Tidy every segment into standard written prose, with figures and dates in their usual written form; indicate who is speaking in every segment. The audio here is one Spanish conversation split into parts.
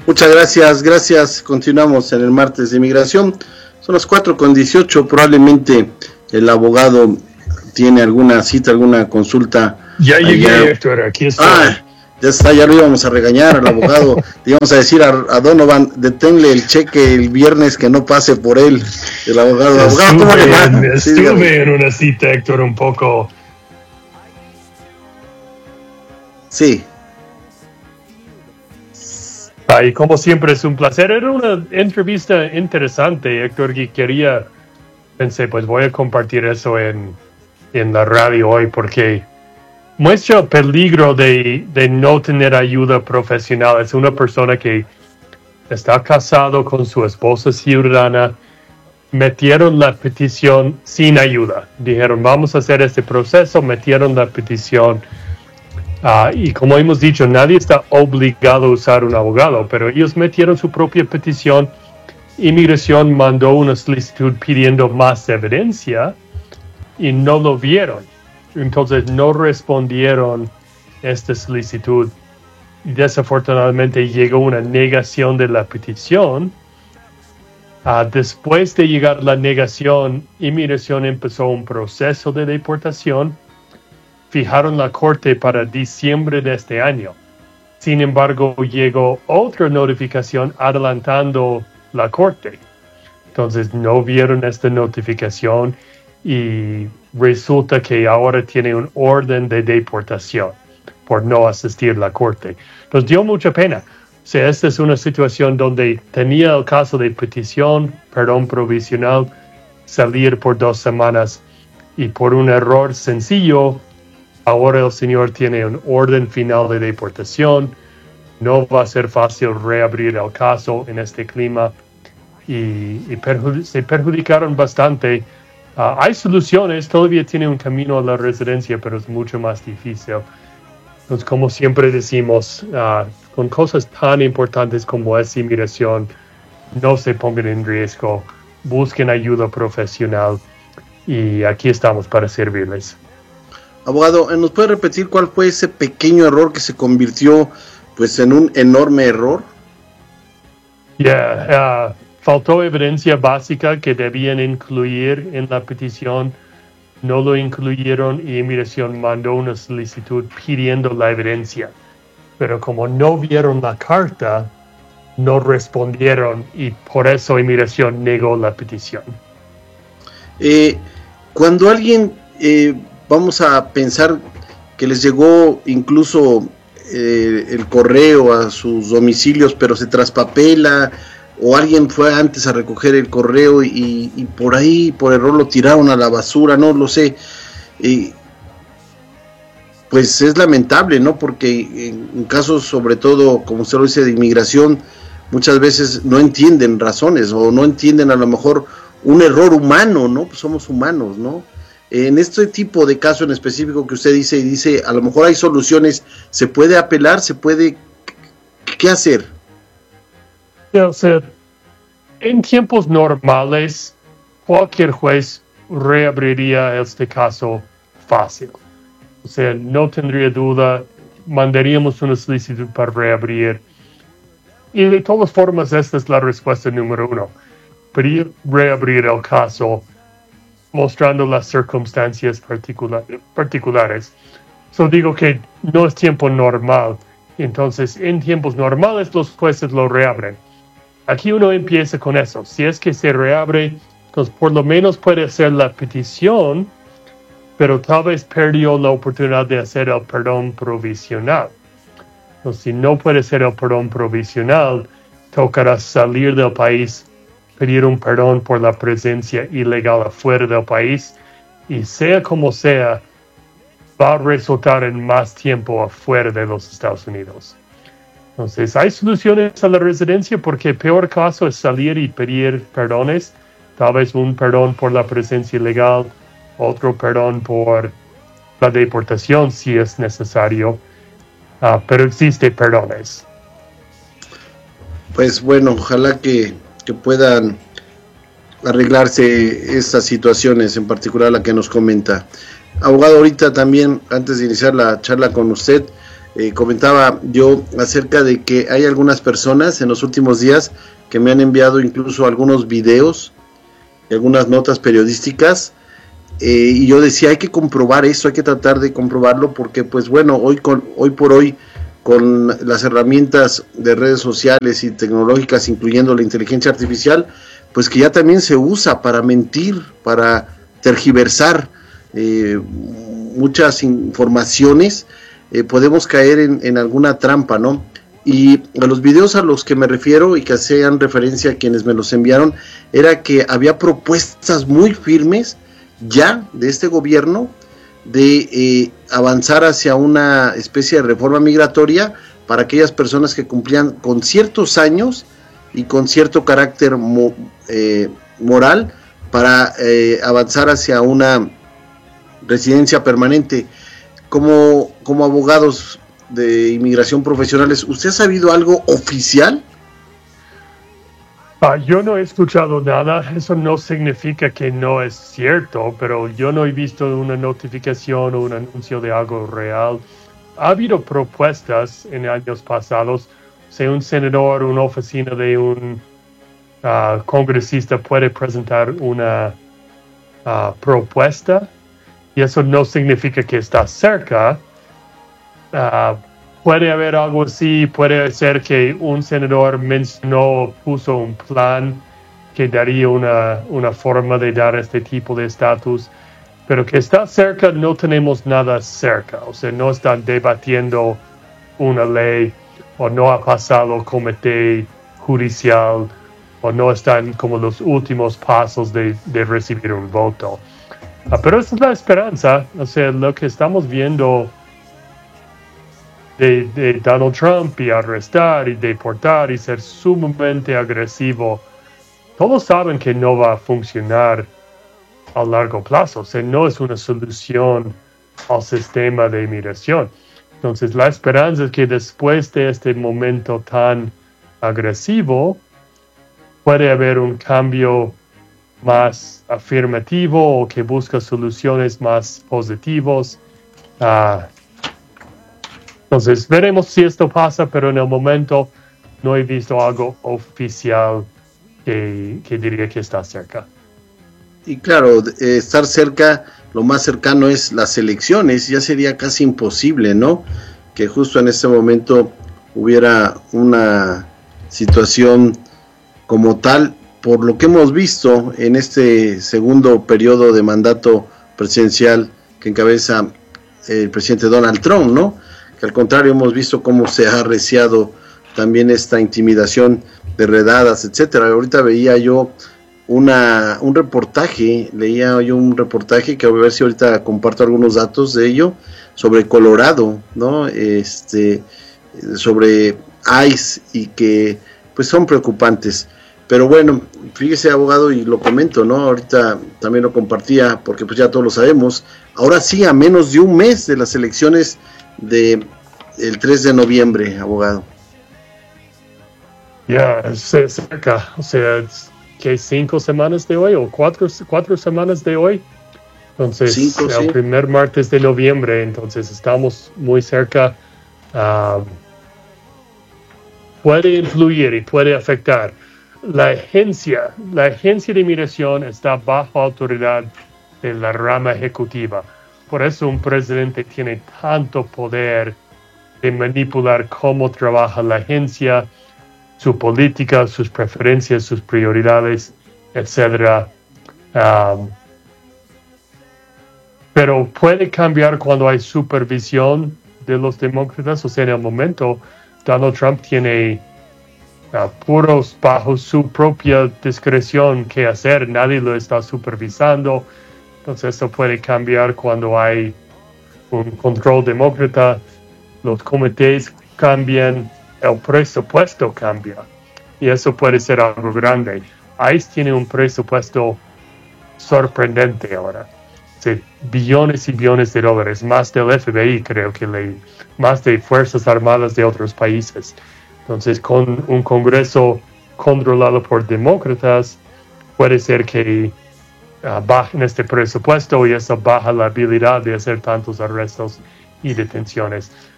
Speaker 1: Muchas gracias, gracias. Continuamos en el martes de inmigración. Son las 4:18. Probablemente el abogado tiene alguna cita, alguna consulta.
Speaker 2: Ya llegué, Héctor, aquí estoy.
Speaker 1: Ya está, ya lo íbamos a regañar al abogado. Le íbamos a decir a Donovan, deténle el cheque el viernes que no pase por él. El abogado, ¿cómo le va?
Speaker 2: Estuve en una cita, Héctor, un poco.
Speaker 1: Sí.
Speaker 2: Y como siempre es un placer. Era una entrevista interesante, Héctor, y pensé, pues voy a compartir eso en la radio hoy porque muestra el peligro de no tener ayuda profesional. Es una persona que está casado con su esposa ciudadana. Metieron la petición sin ayuda. Dijeron, vamos a hacer este proceso. Metieron la petición. Y como hemos dicho, nadie está obligado a usar un abogado, pero ellos metieron su propia petición. Inmigración mandó una solicitud pidiendo más evidencia y no lo vieron. Entonces no respondieron esta solicitud. Desafortunadamente llegó una negación de la petición. Después de llegar la negación, Inmigración empezó un proceso de deportación. Fijaron la corte para diciembre de este año. Sin embargo, llegó otra notificación adelantando la corte. Entonces no vieron esta notificación y resulta que ahora tiene un orden de deportación por no asistir a la corte. Nos dio mucha pena. O sea, esta es una situación donde tenía el caso de petición, perdón provisional, salir por 2 semanas y por un error sencillo, ahora el señor tiene un orden final de deportación. No va a ser fácil reabrir el caso en este clima y se perjudicaron bastante. Hay soluciones, todavía tiene un camino a la residencia, pero es mucho más difícil. Entonces, como siempre decimos, con cosas tan importantes como es inmigración, no se pongan en riesgo, busquen ayuda profesional y aquí estamos para servirles.
Speaker 1: Abogado, ¿nos puede repetir cuál fue ese pequeño error que se convirtió pues en un enorme error?
Speaker 2: Faltó evidencia básica que debían incluir en la petición. No lo incluyeron y Inmigración mandó una solicitud pidiendo la evidencia. Pero como no vieron la carta, no respondieron y por eso Inmigración negó la petición.
Speaker 1: Cuando alguien... vamos a pensar que les llegó incluso el correo a sus domicilios, pero se traspapela, o alguien fue antes a recoger el correo y por ahí, por error, lo tiraron a la basura, no lo sé. Pues es lamentable, ¿no? Porque en casos, sobre todo, como usted lo dice, de inmigración, muchas veces no entienden razones, o no entienden a lo mejor un error humano, ¿no? Pues somos humanos, ¿no? En este tipo de caso en específico que usted dice, a lo mejor hay soluciones, ¿se puede apelar? ¿Se puede? ¿Qué hacer?
Speaker 2: O sea, en tiempos normales, cualquier juez reabriría este caso fácil. O sea, no tendría duda, mandaríamos una solicitud para reabrir. Y de todas formas, esta es la respuesta número 1. Pedir reabrir el caso mostrando las circunstancias particulares. Digo que no es tiempo normal. Entonces, en tiempos normales los jueces lo reabren. Aquí uno empieza con eso. Si es que se reabre, entonces por lo menos puede hacer la petición, pero tal vez perdió la oportunidad de hacer el perdón provisional. Entonces, si no puede hacer el perdón provisional, tocará salir del país, pedir un perdón por la presencia ilegal afuera del país, y sea como sea, va a resultar en más tiempo afuera de los Estados Unidos. Entonces, hay soluciones a la residencia porque el peor caso es salir y pedir perdones, tal vez un perdón por la presencia ilegal, otro perdón por la deportación si es necesario, pero existe perdones.
Speaker 1: Pues bueno, ojalá que puedan arreglarse estas situaciones, en particular la que nos comenta. Abogado, ahorita también, antes de iniciar la charla con usted, comentaba yo acerca de que hay algunas personas en los últimos días que me han enviado incluso algunos videos y algunas notas periodísticas, y yo decía, hay que comprobar eso, hay que tratar de comprobarlo, porque pues bueno, hoy por hoy con las herramientas de redes sociales y tecnológicas, incluyendo la inteligencia artificial, pues que ya también se usa para mentir, para tergiversar muchas informaciones, podemos caer en alguna trampa, ¿no? Y a los videos a los que me refiero y que hacían referencia a quienes me los enviaron, era que había propuestas muy firmes ya de este gobierno de avanzar hacia una especie de reforma migratoria para aquellas personas que cumplían con ciertos años y con cierto carácter moral para avanzar hacia una residencia permanente. Como abogados de inmigración profesionales, ¿usted ha sabido algo oficial?
Speaker 2: Yo no he escuchado nada, eso no significa que no es cierto, pero yo no he visto una notificación o un anuncio de algo real. Ha habido propuestas en años pasados, si un senador, una oficina de un congresista puede presentar una propuesta, y eso no significa que está cerca. Puede haber algo así, puede ser que un senador mencionó, puso un plan que daría una forma de dar este tipo de estatus, pero que está cerca, no tenemos nada cerca, o sea, no están debatiendo una ley, o no ha pasado comité judicial, o no están como los últimos pasos de recibir un voto. Pero esa es la esperanza, o sea, lo que estamos viendo de Donald Trump y arrestar y deportar y ser sumamente agresivo, todos saben que no va a funcionar a largo plazo, o sea, no es una solución al sistema de inmigración. Entonces, la esperanza es que después de este momento tan agresivo, puede haber un cambio más afirmativo o que busca soluciones más positivas. Entonces, veremos si esto pasa, pero en el momento no he visto algo oficial que diría que está cerca.
Speaker 1: Y claro, estar cerca, lo más cercano es las elecciones, ya sería casi imposible, ¿no? Que justo en este momento hubiera una situación como tal, por lo que hemos visto en este segundo periodo de mandato presidencial que encabeza el presidente Donald Trump, ¿no? Que al contrario hemos visto cómo se ha arreciado también esta intimidación de redadas, etcétera. Ahorita veía yo un reportaje, leía yo un reportaje que a ver si ahorita comparto algunos datos de ello, sobre Colorado, ¿no? Sobre ICE, y que pues son preocupantes. Pero bueno, fíjese, abogado, y lo comento, ¿no? Ahorita también lo compartía porque pues ya todos lo sabemos. Ahora sí, a menos de un mes de las elecciones el 3 de noviembre, abogado.
Speaker 2: Ya, cerca, o sea, que 5 semanas de hoy o 4 semanas de hoy. Entonces, el primer martes de noviembre, entonces estamos muy cerca. Puede influir y puede afectar. La agencia de inmigración está bajo autoridad de la rama ejecutiva. Por eso un presidente tiene tanto poder de manipular cómo trabaja la agencia, su política, sus preferencias, sus prioridades, etc. Pero puede cambiar cuando hay supervisión de los demócratas. O sea, en el momento, Donald Trump tiene puros bajo su propia discreción qué hacer. Nadie lo está supervisando. Entonces, esto puede cambiar cuando hay un control demócrata. Los comités cambian, el presupuesto cambia. Y eso puede ser algo grande. ICE tiene un presupuesto sorprendente ahora. Sí, billones y billones de dólares, más del FBI, creo que más de Fuerzas Armadas de otros países. Entonces, con un Congreso controlado por demócratas, puede ser que bajen este presupuesto y eso baja la habilidad de hacer tantos arrestos y detenciones.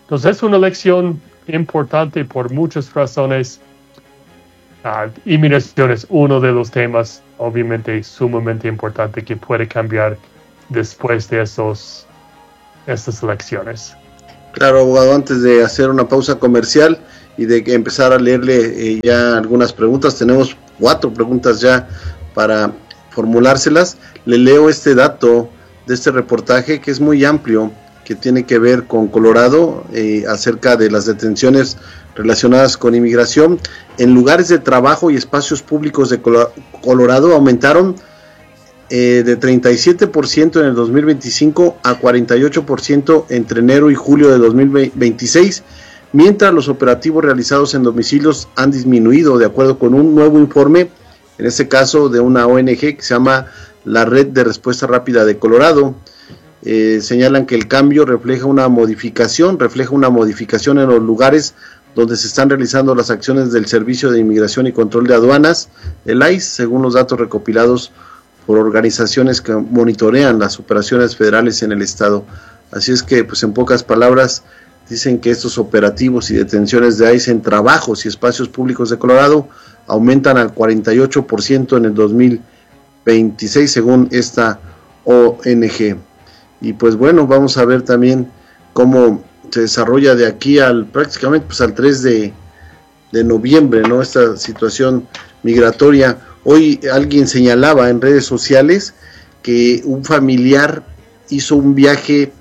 Speaker 2: Entonces es una elección importante por muchas razones. Inmigración es uno de los temas, obviamente, sumamente importante que puede cambiar después de estas elecciones.
Speaker 1: Claro, abogado, antes de hacer una pausa comercial y de empezar a leerle ya algunas preguntas, tenemos 4 preguntas ya para formulárselas. Le leo este dato de este reportaje que es muy amplio, que tiene que ver con Colorado, acerca de las detenciones relacionadas con inmigración. En lugares de trabajo y espacios públicos de Colorado aumentaron de 37% en el 2025 a 48% entre enero y julio de 2026, mientras los operativos realizados en domicilios han disminuido, de acuerdo con un nuevo informe, en este caso de una ONG que se llama la Red de Respuesta Rápida de Colorado. Señalan que el cambio refleja una modificación en los lugares donde se están realizando las acciones del Servicio de Inmigración y Control de Aduanas, el ICE, según los datos recopilados por organizaciones que monitorean las operaciones federales en el estado. Así es que, pues en pocas palabras, dicen que estos operativos y detenciones de ICE en trabajos y espacios públicos de Colorado aumentan al 48% en el 2026, según esta ONG. Y pues bueno, vamos a ver también cómo se desarrolla de aquí al prácticamente pues al 3 de noviembre, ¿no? Esta situación migratoria. Hoy alguien señalaba en redes sociales que un familiar hizo un viaje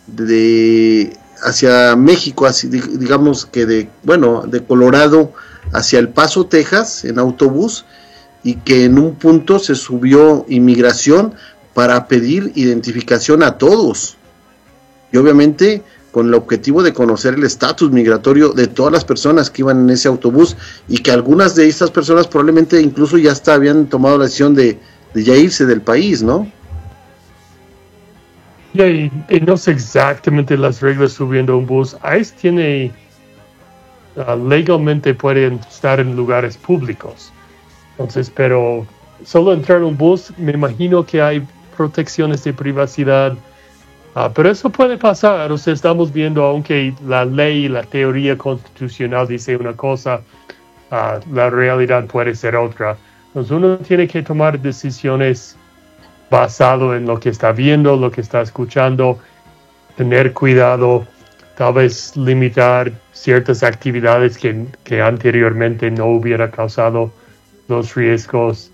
Speaker 1: hacia México, así, digamos que de Colorado hacia El Paso, Texas, en autobús, y que en un punto se subió inmigración para pedir identificación a todos, y obviamente con el objetivo de conocer el estatus migratorio de todas las personas que iban en ese autobús, y que algunas de estas personas probablemente incluso ya habían tomado la decisión de ya irse del país, ¿no?
Speaker 2: Y no sé exactamente las reglas subiendo un bus. ICE tiene, legalmente pueden estar en lugares públicos. Entonces, pero solo entrar en un bus, me imagino que hay protecciones de privacidad. Pero eso puede pasar. O sea, estamos viendo, aunque la ley, la teoría constitucional dice una cosa, la realidad puede ser otra. Entonces uno tiene que tomar decisiones basado en lo que está viendo, lo que está escuchando, tener cuidado, tal vez limitar ciertas actividades que anteriormente no hubiera causado los riesgos.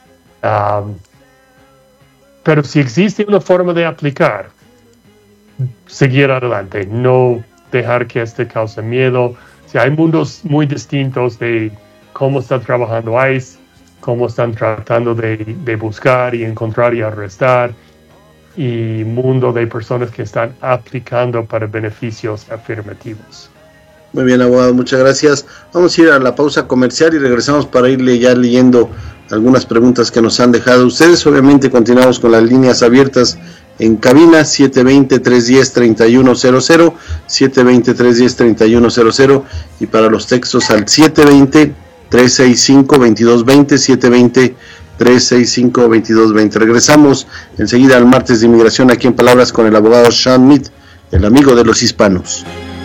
Speaker 2: Pero si existe una forma de aplicar, seguir adelante, no dejar que cause miedo. Si hay mundos muy distintos de cómo está trabajando ICE, cómo están tratando de buscar y encontrar y arrestar, y mundo de personas que están aplicando para beneficios afirmativos.
Speaker 1: Muy bien, abogado, muchas gracias. Vamos a ir a la pausa comercial y regresamos para irle ya leyendo algunas preguntas que nos han dejado ustedes. Obviamente continuamos con las líneas abiertas en cabina, 720-310-3100, 720-310-3100, y para los textos al 720-365-2220, 720-365-2220. Regresamos enseguida al martes de inmigración aquí en Palabras con el abogado Sean Mead, el amigo de los hispanos.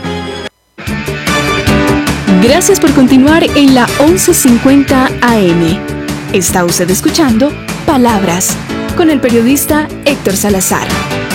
Speaker 3: Gracias por continuar en la 1150 AM. Está usted escuchando Palabras con el periodista Héctor Salazar.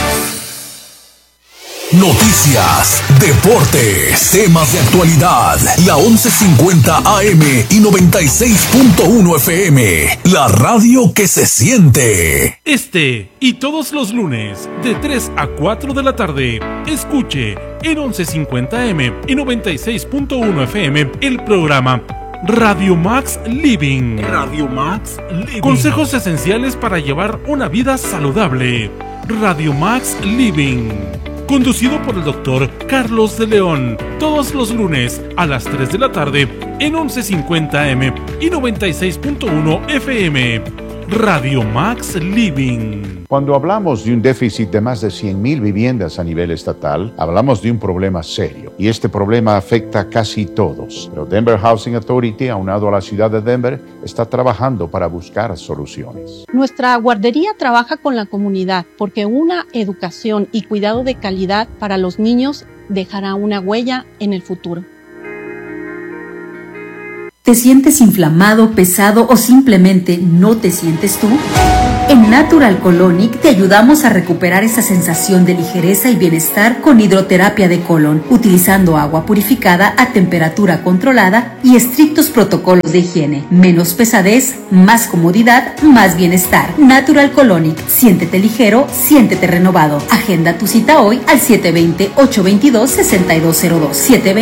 Speaker 4: Noticias, deportes, temas de actualidad. La 1150 AM y 96.1 FM. La radio que se siente.
Speaker 5: Este y todos los lunes, de 3 a 4 de la tarde, escuche en 1150 AM y 96.1 FM el programa Radio Max Living. Radio Max Living. Consejos esenciales para llevar una vida saludable. Radio Max Living. Conducido por el doctor Carlos de León, todos los lunes a las 3 de la tarde en 1150 AM y 96.1 FM. Radio Max Living.
Speaker 6: Cuando hablamos de un déficit de más de 100,000 viviendas a nivel estatal, hablamos de un problema serio. Y este problema afecta a casi todos. Pero Denver Housing Authority, aunado a la ciudad de Denver, está trabajando para buscar soluciones.
Speaker 7: Nuestra guardería trabaja con la comunidad porque una educación y cuidado de calidad para los niños dejará una huella en el futuro.
Speaker 8: ¿Te sientes inflamado, pesado o simplemente no te sientes tú? En Natural Colonic te ayudamos a recuperar esa sensación de ligereza y bienestar con hidroterapia de colon, utilizando agua purificada a temperatura controlada y estrictos protocolos de higiene. Menos pesadez, más comodidad, más bienestar. Natural Colonic. Siéntete ligero, siéntete renovado. Agenda tu cita hoy al 720-822-6202.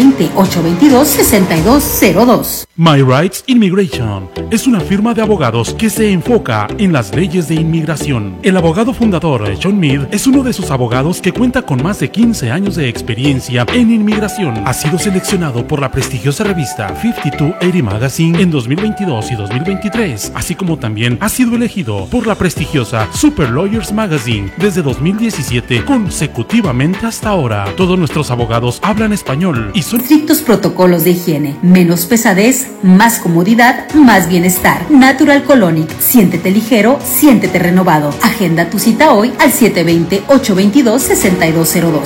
Speaker 8: 720-822-6202.
Speaker 5: My Rights Immigration es una firma de abogados que se enfoca en las leyes de inmigración. El abogado fundador, John Mead, es uno de sus abogados que cuenta con más de 15 años de experiencia en inmigración. Ha sido seleccionado por la prestigiosa revista 5280 Magazine en 2022 y 2023, así como también ha sido elegido por la prestigiosa Super Lawyers Magazine desde 2017 consecutivamente hasta ahora. Todos nuestros abogados hablan español y son
Speaker 8: estrictos protocolos de higiene, menos pesadez, más comodidad, más bienestar. Natural Colonic. Siéntete ligero, siéntete renovado. Agenda tu cita hoy al 720-822-6202.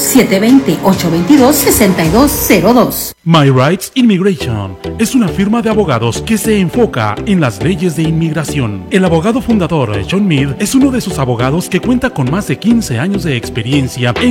Speaker 8: 720-822-6202.
Speaker 5: My Rights Immigration es una firma de abogados que se enfoca en las leyes de inmigración. El abogado fundador, John Mead, es uno de sus abogados que cuenta con más de 15 años de experiencia en